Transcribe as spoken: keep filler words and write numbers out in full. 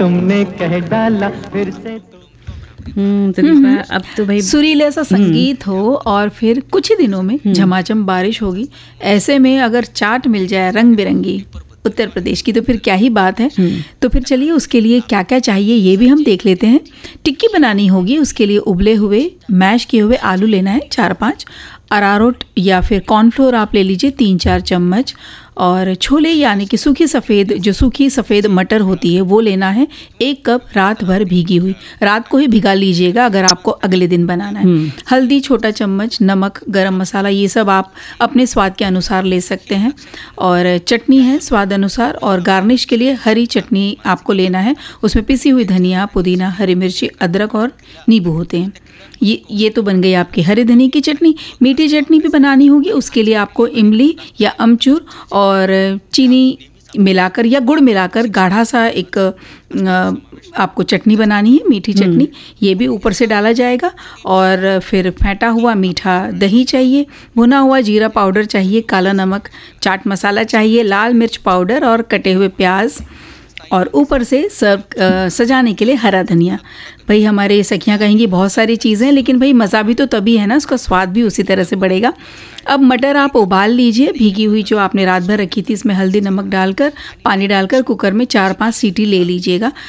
तुमने कह डाला फिर से। हम्म तो दीपा, अब तो भाई सुरीले सा संगीत हो और फिर कुछ ही दिनों में झमाझम बारिश होगी। ऐसे में अगर चाट मिल जाए रंग बिरंगी उत्तर प्रदेश की तो फिर क्या ही बात है। तो फिर चलिए उसके लिए क्या क्या चाहिए ये भी हम देख लेते हैं। टिक्की बनानी होगी, उसके लिए उबले हुए मैश किए हुए आलू लेना है चार पाँच, अरारोट या फिर कॉर्नफ्लोर आप ले लीजिए तीन चार चम्मच, और छोले यानी कि सूखी सफ़ेद जो सूखी सफ़ेद मटर होती है वो लेना है एक कप, रात भर भीगी हुई। रात को ही भिगा लीजिएगा अगर आपको अगले दिन बनाना है। हल्दी छोटा चम्मच, नमक, गरम मसाला ये सब आप अपने स्वाद के अनुसार ले सकते हैं। और चटनी है स्वाद अनुसार, और गार्निश के लिए हरी चटनी आपको लेना है। उसमें पिसी हुई धनिया, पुदीना, हरी मिर्ची, अदरक और नींबू होते हैं। ये ये तो बन गई आपकी हरे धनिया की चटनी। मीठी चटनी भी बनानी होगी, उसके लिए आपको इमली या अमचूर और चीनी मिलाकर या गुड़ मिलाकर गाढ़ा सा एक आपको चटनी बनानी है, मीठी चटनी। ये भी ऊपर से डाला जाएगा। और फिर फेंटा हुआ मीठा दही चाहिए, भुना हुआ जीरा पाउडर चाहिए, काला नमक, चाट मसाला चाहिए, लाल मिर्च पाउडर और कटे हुए प्याज, और ऊपर से सर्व सजाने के लिए हरा धनिया। भाई हमारे सखियाँ कहेंगी बहुत सारी चीज़ें, लेकिन भाई मज़ा भी तो तभी है ना, उसका स्वाद भी उसी तरह से बढ़ेगा। अब मटर आप उबाल लीजिए, भीगी हुई जो आपने रात भर रखी थी, इसमें हल्दी नमक डालकर पानी डालकर कुकर में चार पांच सीटी ले लीजिएगा।